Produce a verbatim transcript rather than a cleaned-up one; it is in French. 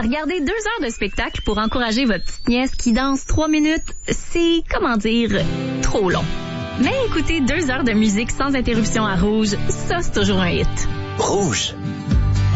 Regarder deux heures de spectacle pour encourager votre petite nièce qui danse trois minutes, c'est, comment dire, trop long. Mais écouter deux heures de musique sans interruption à Rouge, ça c'est toujours un hit. Rouge.